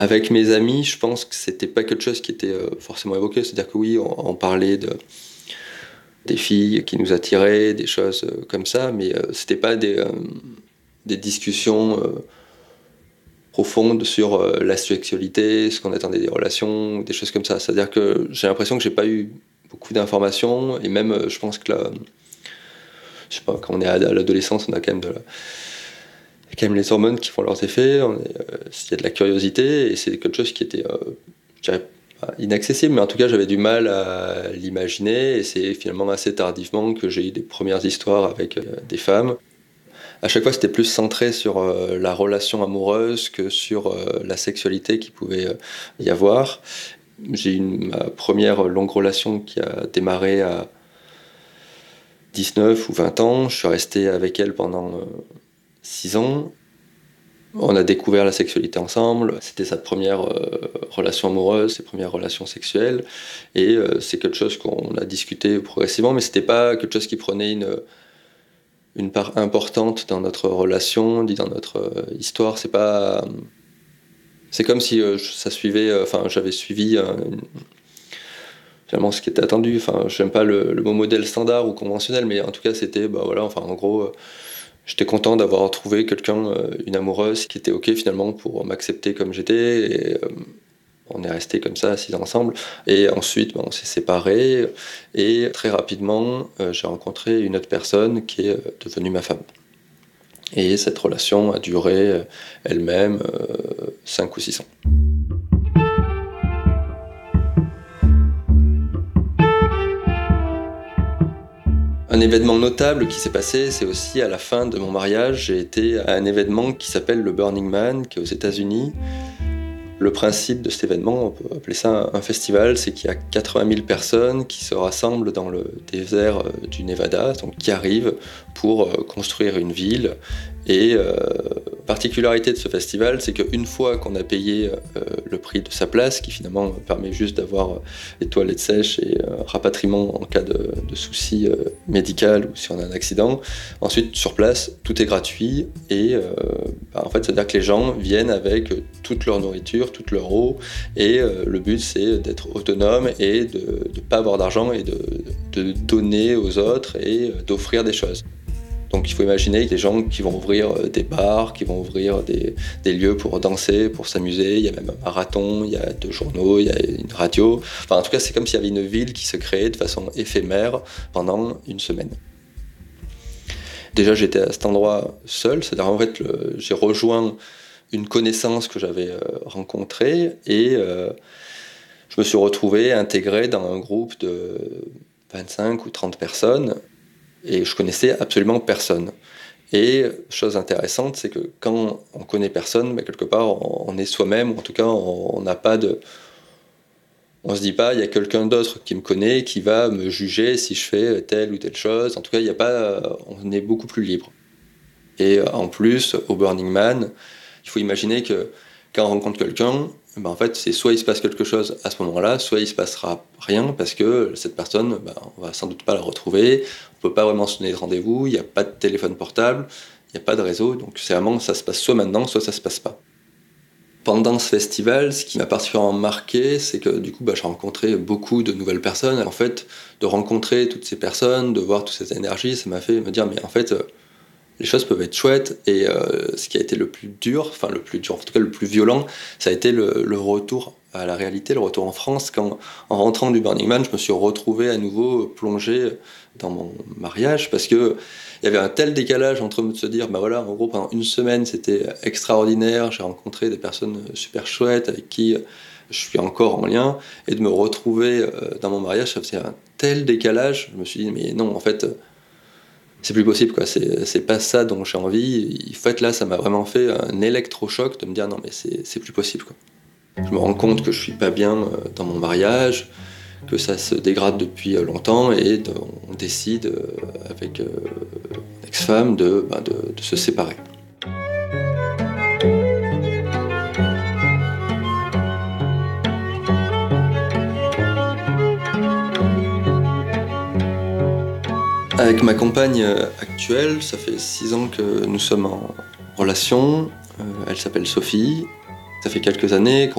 Avec mes amis, je pense que c'était pas quelque chose qui était forcément évoqué. C'est-à-dire que oui, on parlait des filles qui nous attiraient, des choses comme ça, mais c'était pas des discussions profondes sur la sexualité, ce qu'on attendait des relations, des choses comme ça. C'est-à-dire que j'ai l'impression que j'ai pas eu beaucoup d'informations, et même je pense que là, je sais pas, quand on est à l'adolescence, on a quand même il y a quand même les hormones qui font leurs effets, il y a de la curiosité, et c'est quelque chose qui était, je dirais, pas inaccessible, mais en tout cas j'avais du mal à l'imaginer, et c'est finalement assez tardivement que j'ai eu des premières histoires avec des femmes. À chaque fois c'était plus centré sur la relation amoureuse que sur la sexualité qu'il pouvait y avoir. J'ai eu ma première longue relation qui a démarré à 19 ou 20 ans, je suis resté avec elle pendant 6 ans. On a découvert la sexualité ensemble, c'était sa première relation amoureuse, ses premières relations sexuelles, et c'est quelque chose qu'on a discuté progressivement, mais c'était pas quelque chose qui prenait une part importante dans notre relation, ni dans notre histoire. C'est comme si ça suivait, j'avais suivi finalement ce qui était attendu. Enfin, j'aime pas le mot modèle standard ou conventionnel, mais en tout cas c'était, en gros. J'étais content d'avoir trouvé quelqu'un, une amoureuse, qui était OK finalement pour m'accepter comme j'étais. Et on est restés comme ça, assis ensemble. Et ensuite, on s'est séparés. Et très rapidement, j'ai rencontré une autre personne qui est devenue ma femme. Et cette relation a duré elle-même 5 ou 6 ans. Un événement notable qui s'est passé, c'est aussi à la fin de mon mariage, j'ai été à un événement qui s'appelle le Burning Man, qui est aux États-Unis. Le principe de cet événement, on peut appeler ça un festival, c'est qu'il y a 80 000 personnes qui se rassemblent dans le désert du Nevada, donc qui arrivent pour construire une ville. Et particularité de ce festival, c'est qu'une fois qu'on a payé le prix de sa place, qui finalement permet juste d'avoir les toilettes sèches et rapatriement en cas de souci médical ou si on a un accident, ensuite sur place, tout est gratuit et en fait, c'est-à-dire que les gens viennent avec toute leur nourriture, toute leur eau, et le but c'est d'être autonome et de ne pas avoir d'argent et de donner aux autres et d'offrir des choses. Donc il faut imaginer des gens qui vont ouvrir des bars, qui vont ouvrir des lieux pour danser, pour s'amuser. Il y a même un marathon, il y a 2 journaux, il y a une radio. Enfin, en tout cas, c'est comme s'il y avait une ville qui se créait de façon éphémère pendant une semaine. Déjà, j'étais à cet endroit seul, c'est-à-dire en fait, j'ai rejoint une connaissance que j'avais rencontrée et je me suis retrouvé intégré dans un groupe de 25 ou 30 personnes. Et je connaissais absolument personne. Et chose intéressante, c'est que quand on connaît personne, quelque part, on est soi-même. En tout cas, on n'a pas de... On se dit pas, il y a quelqu'un d'autre qui me connaît, qui va me juger si je fais telle ou telle chose. En tout cas, il y a pas... On est beaucoup plus libre. Et en plus, au Burning Man, il faut imaginer que quand on rencontre quelqu'un, en fait, c'est soit il se passe quelque chose à ce moment-là, soit il se passera rien parce que cette personne, on va sans doute pas la retrouver, on peut pas vraiment se donner de rendez-vous, il n'y a pas de téléphone portable, il n'y a pas de réseau, donc c'est vraiment, ça se passe soit maintenant, soit ça se passe pas. Pendant ce festival, ce qui m'a particulièrement marqué, c'est que du coup, j'ai rencontré beaucoup de nouvelles personnes. En fait, de rencontrer toutes ces personnes, de voir toute cette énergie, ça m'a fait me dire, mais en fait, les choses peuvent être chouettes, et ce qui a été le plus dur, en tout cas le plus violent, ça a été le retour à la réalité, le retour en France. Quand, en rentrant du Burning Man, je me suis retrouvé à nouveau plongé dans mon mariage, parce que il y avait un tel décalage entre se dire, en gros, pendant une semaine, c'était extraordinaire, j'ai rencontré des personnes super chouettes avec qui je suis encore en lien, et de me retrouver dans mon mariage, ça faisait un tel décalage, je me suis dit, mais non, en fait... c'est plus possible, quoi. C'est pas ça dont j'ai envie. En fait, là, ça m'a vraiment fait un électrochoc de me dire non, mais c'est plus possible, quoi. Je me rends compte que je suis pas bien dans mon mariage, que ça se dégrade depuis longtemps, et on décide avec mon ex-femme de se séparer. Avec ma compagne actuelle, ça fait 6 ans que nous sommes en relation. Elle s'appelle Sophie. Ça fait quelques années